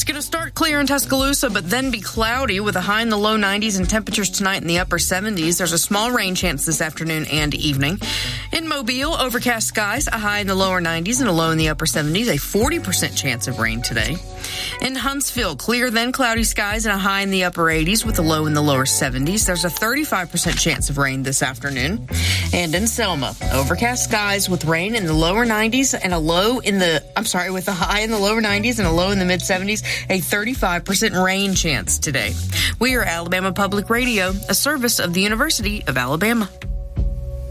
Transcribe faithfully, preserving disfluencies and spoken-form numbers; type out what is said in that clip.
It's going to start clear in Tuscaloosa, but then be cloudy with a high in the low nineties and temperatures tonight in the upper seventies. There's a small rain chance this afternoon and evening. In Mobile, overcast skies, a high in the lower nineties and a low in the upper seventies, a forty percent chance of rain today. In Huntsville, clear then cloudy skies and a high in the upper eighties with a low in the lower seventies. There's a thirty-five percent chance of rain this afternoon. And in Selma, overcast skies with rain in the lower nineties and a low in the, I'm sorry, with a high in the lower nineties and a low in the mid seventies, a thirty-five percent rain chance today. We are Alabama Public Radio, a service of the University of Alabama.